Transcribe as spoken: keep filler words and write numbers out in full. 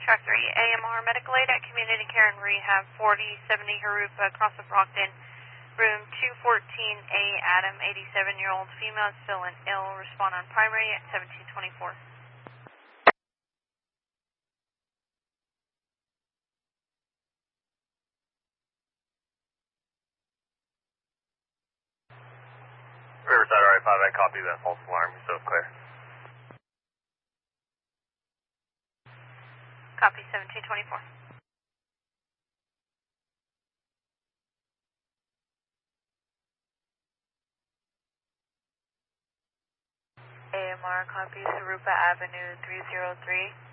Track three, A M R Medical Aid at Community Care and Rehab, forty seventy Harupa, across of Brockton. Room two fourteen A, Adam, eighty-seven-year-old female, still in ill. Respond on primary at seventeen twenty-four. Riverside R I five, I copy that false alarm, so clear. Copy, seventeen twenty-four. A M R, copy Sarupa Avenue three zero three.